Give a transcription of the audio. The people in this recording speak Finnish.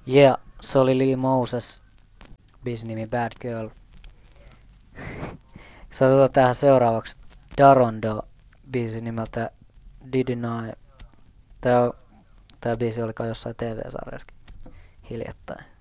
Yeah, se oli Lee Moses, biisin nimi Bad Girl. Se otetaan tähän seuraavaksi Darondo, biisi nimeltä Didn't I. Tää biisi oli kai jossain TV-sarjassakin hiljattain.